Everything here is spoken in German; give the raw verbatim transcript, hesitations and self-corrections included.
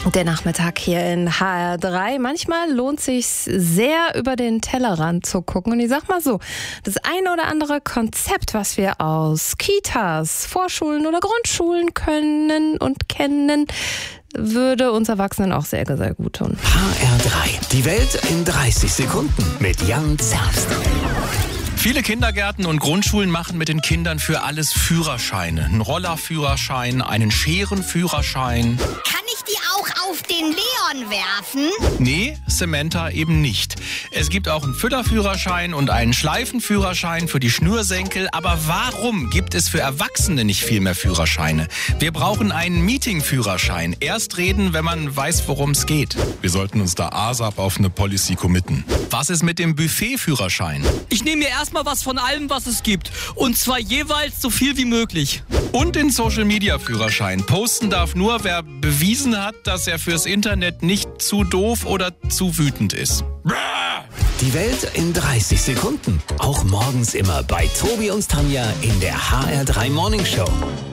Der Nachmittag hier in H R drei. Manchmal lohnt es sich sehr, über den Tellerrand zu gucken. Und ich sag mal so, das eine oder andere Konzept, was wir aus Kitas, Vorschulen oder Grundschulen können und kennen, würde uns Erwachsenen auch sehr, sehr gut tun. H R drei. Die Welt in dreißig Sekunden mit Jan Zerbst. Viele Kindergärten und Grundschulen machen mit den Kindern für alles Führerscheine. Einen Rollerführerschein, einen Scherenführerschein. Kann ich die auch auf den Leon werfen? Nee, Samantha eben nicht. Es gibt auch einen Füllerführerschein und einen Schleifenführerschein für die Schnürsenkel. Aber warum gibt es für Erwachsene nicht viel mehr Führerscheine? Wir brauchen einen Meetingführerschein. Erst reden, wenn man weiß, worum es geht. Wir sollten uns da ASAP auf eine Policy committen. Was ist mit dem Buffetführerschein? Ich nehme mir erstmal was von allem, was es gibt. Und zwar jeweils so viel wie möglich. Und den Social-Media-Führerschein. Posten darf nur, wer bewiesen hat, dass er fürs Internet nicht zu doof oder zu wütend ist. Die Welt in dreißig Sekunden. Auch morgens immer bei Tobi und Tanja in der H R drei Morning Show.